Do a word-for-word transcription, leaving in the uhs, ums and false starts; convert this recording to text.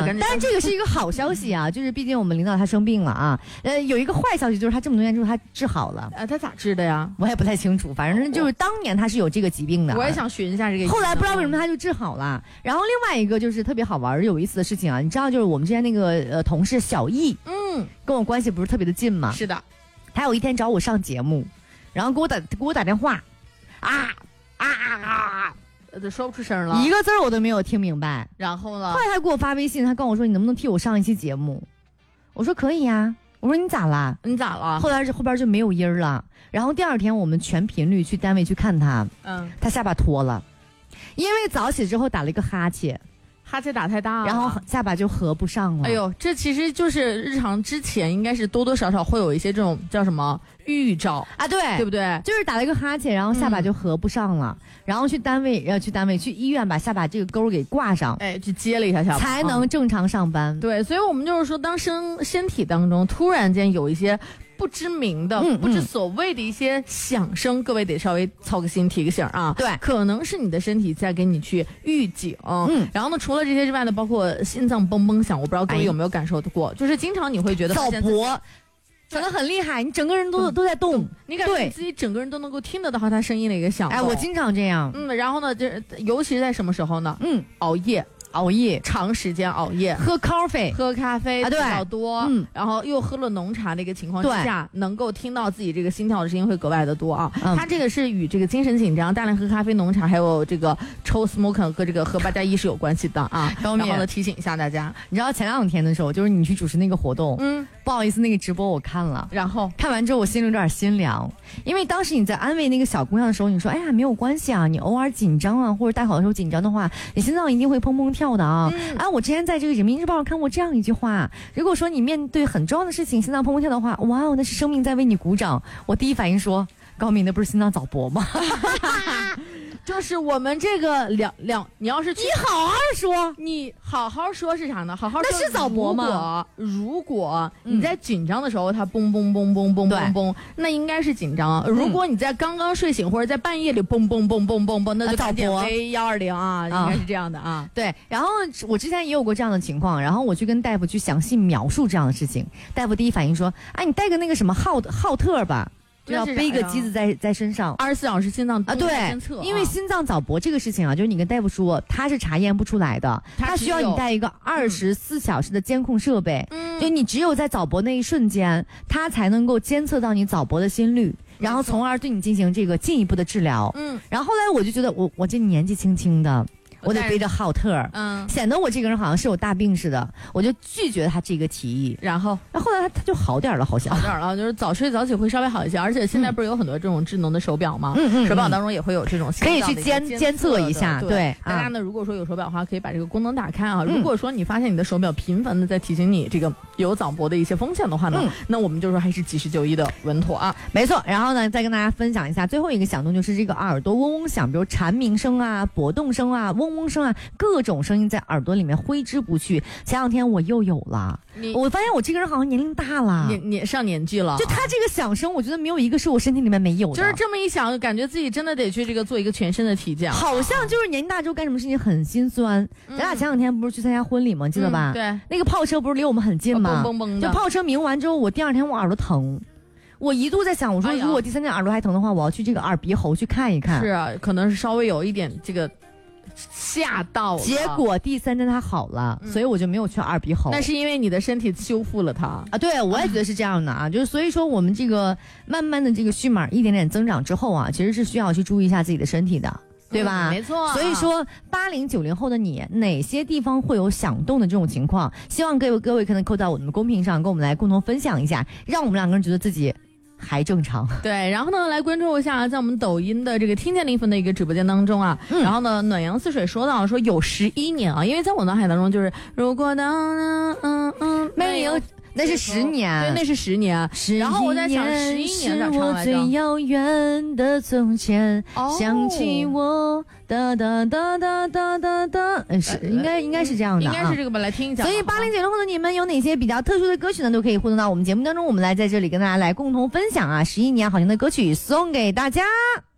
赶紧。 但是这个是一个好消息啊，就是毕竟我们领导他生病了啊。呃，有一个坏消息就是他这么多年之后他治好了。 呃，他咋治的呀？ 我也不太清楚，反正就是当年他是有这个疾病的。 我也想寻一下这个。 后来不知道为什么他就治好了。然后另外一个就是特别好玩有意思的事情啊，你知道就是我们之前那个呃同事小易，嗯，跟我关系不是特别的近吗？ 是的。 他有一天找我上节目，然后给我打给我打电话，啊啊啊， 呃，说不出声了， 一个字我都没有听明白。 然后呢？ 后来他给我发微信，他跟我说：“你能不能替我上一期节目？”我说：“可以呀。”我说：“你咋了？ 你咋了？” 后来后边就没有音儿了。然后第二天我们全频率去单位去看他，嗯，他下巴脱了，因为早起之后打了一个哈欠。 哈欠打太大了， 然后下巴就合不上了。 哎呦，这其实就是日常之前应该是多多少少会有一些这种叫什么预兆啊，对对不对？ 就是打了一个哈欠，然后下巴就合不上了，嗯、然后去单位要去单位去医院把下巴这个钩给挂上， 哎，去接了一下下巴， 才能正常上班。 嗯、对，所以我们就是说，当身身体当中突然间有一些不知名的、嗯、不知所谓的一些响声，各位得稍微操个心、提个醒啊。 对， 可能是你的身体在给你去预警。嗯，然后呢，除了这些之外呢，包括心脏嘣嘣响，我不知道各位有没有感受过，哎、就是经常你会觉得早搏整得很厉害，你整个人都、嗯、都在动， 你感觉你自己整个人都能够听得到他声音的一个响动。 哎，我经常这样。 嗯，然后呢，就尤其是在什么时候呢？嗯，熬夜。 熬夜， 长时间熬夜， 喝咖啡， 喝咖啡比较多， 啊、嗯， 然后又喝了浓茶的一个情况之下，能够听到自己这个心跳的声音会格外的多啊。嗯、它这个是与这个精神紧张、大量喝咖啡、浓茶，还有这个抽 smoke 和这个喝八加一是有关系的啊。然后呢，提醒一下大家， 你知道前两天的时候，就是你去主持那个活动，嗯，不好意思，那个直播我看了， 然后看完之后我心里有点心凉，因为当时你在安慰那个小姑娘的时候，你说，哎呀，没有关系啊，你偶尔紧张啊，或者大考的时候紧张的话，你心脏一定会砰砰跳的啊。嗯啊，我之前在这个人民日报上看过这样一句话，如果说你面对很重要的事情心脏砰砰跳的话，哇哦，那是生命在为你鼓掌。我第一反应说，高明的不是心脏早搏吗？ 就是我们这个两两，你要是去你好好说， 你好好说是啥呢？好好说那是早搏吗？ 如果你在紧张的时候，它嘣嘣嘣嘣嘣嘣嘣，那应该是紧张。如果你在刚刚睡醒或者在半夜里嘣嘣嘣嘣嘣嘣，那就早搏。 飞幺二零啊，应该是这样的啊。 对，然后我之前也有过这样的情况，然后我去跟大夫去详细描述这样的事情，大夫第一反应说，哎，你带个那个什么浩浩特吧。就要背个机子在在身上， 二十四小时心脏啊，对，因为心脏早搏这个事情啊，就是你跟大夫说，他是查验不出来的，他需要你带一个二十四小时的监控设备，嗯，就你只有在早搏那一瞬间，他才能够监测到你早搏的心率，然后从而对你进行这个进一步的治疗。嗯，然后后来我就觉得我我这年纪轻轻的。我得背着浩特，嗯，显得我这个人好像是有大病似的，我就拒绝他这个提议。 然后， 然后后来他他就好点了，好像好点了，就是早睡早起会稍微好一些。而且现在不是有很多这种智能的手表吗？嗯嗯，手表当中也会有这种可以去监监测一下。 对， 对大家呢，如果说有手表的话，可以把这个功能打开啊。如果说你发现你的手表频繁的在提醒你这个有早搏的一些风险的话呢，嗯、那我们就说还是及时就医的稳妥啊。 没错。然后呢，再跟大家分享一下最后一个响动，就是这个耳朵嗡嗡响，比如蝉鸣声啊、搏动声啊、嗡嗡声啊，各种声音在耳朵里面挥之不去。前两天我又有了，我发现我这个人好像年龄大了， 年年上年纪了。 就他这个响声，我觉得没有一个是我身体里面没有的。 就是这么一想，感觉自己真的得去这个做一个全身的体检。 好像就是年纪大之后干什么事情很心酸。嗯、咱俩前两天不是去参加婚礼吗？记得吧？ 嗯、对， 那个炮车不是离我们很近吗？ 嘣嘣嘣的。 就炮车鸣完之后，我第二天我耳朵疼。我一度在想，我说如果第三天耳朵还疼的话，我要去这个耳鼻喉去看一看。 是啊，可能是稍微有一点这个。吓到了， 结果第三天它好了、嗯，所以我就没有去耳鼻喉。 那是因为你的身体修复了它啊！对，我也觉得是这样的啊，就是所以说我们这个慢慢的这个虚码一点点增长之后啊，其实是需要去注意一下自己的身体的。对吧、 嗯？没错。 所以说，八零九零后的你，哪些地方会有响动的这种情况？希望各位各位可能扣到我们的公屏上，跟我们来共同分享一下，让我们两个人觉得自己还正常。 对，然后呢，来关注一下，在我们抖音的这个听见零分的一个直播间当中啊，嗯、然后呢，暖阳似水说到说有十一年啊，因为在我脑海当中就是，如果当嗯嗯嗯没有。 那是十年， 对，那是十年。 然后我在想，十一年咋唱来着？ 是我最遥远的从前，哦、想起我哒哒哒哒哒哒哒，嗯，是、呃、应该应该是这样的、啊， 应该是这个吧？来听一下。 所以八零九零后的你们有哪些比较特殊的歌曲呢？都可以互动到我们节目当中，我们来在这里跟大家来共同分享啊！十一年好听的歌曲送给大家。